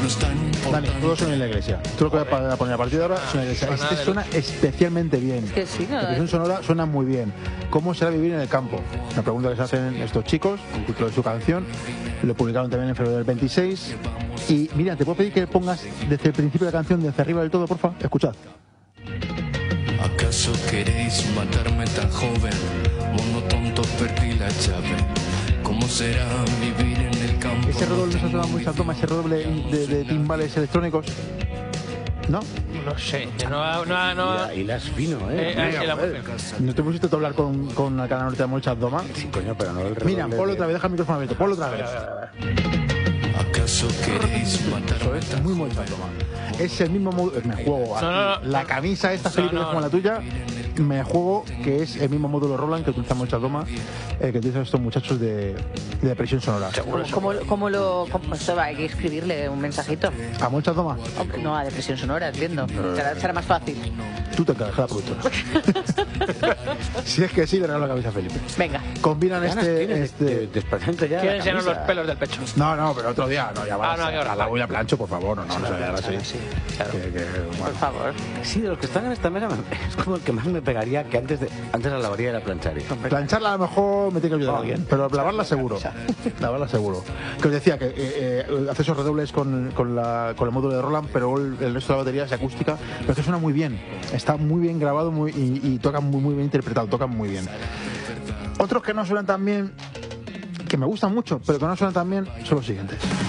Dani, todos son en la iglesia. Tú lo que voy a poner a partir de ahora es en la iglesia. Este suena especialmente bien. Que sí, la presión sonora suena muy bien. ¿Cómo será vivir en el campo? Una pregunta que se hacen estos chicos, el título de su canción. Lo publicaron también en febrero del 26. Y mira, te puedo pedir que pongas desde el principio de la canción, desde arriba del todo, porfa. Escuchad. ¿Acaso queréis matarme tan joven? Mono tonto, perdí la llave. ¿Cómo será vivir en el campo? Ese redoble no se toma muy saltoma, ese redoble de timbales electrónicos. ¿No? No sé. No. Y las fino, ¿No te pusiste a hablar con la Cana Norte de Molchas Doma? Sí, coño, pero no el redoble. Mira, ponlo otra vez, deja el micrófono abierto, ponlo otra vez. ¿Acaso queréis matarme Es tan muy joven? Molchas Doma. Es el mismo modo. Me juego. La camisa esta, Felipe, que es como la tuya. Me juego que es el mismo módulo Roland que utiliza Molchas Doma, que utilizan estos muchachos de presión sonora. ¿Cómo esto hay que escribirle un mensajito? ¿A Molchas Doma? Hombre, no, a depresión sonora, entiendo. Será más fácil. Tú te encargas de la productora. Si es que sí, le regalo la camisa a Felipe. Venga. Combinan Desplazante ya. ¿Quieres enseñarnos los pelos del pecho? No, pero otro día, no, ya va. ahora. La voy a plancho, por favor, no se vaya así. Sí, claro. Por favor. Sí, de los que están en esta mesa es como el que más me pegaría que antes la lavaría y la plancharía. Plancharla a lo mejor me tiene que ayudar a alguien, pero lavarla seguro. Lavarla seguro. Que os decía que hace esos redobles con el módulo de Roland, pero el resto de la batería es acústica, pero que suena muy bien. Está muy bien grabado y tocan muy bien interpretado, tocan muy bien. Otros que no suenan tan bien, que me gustan mucho, pero que no suenan tan bien, son los siguientes.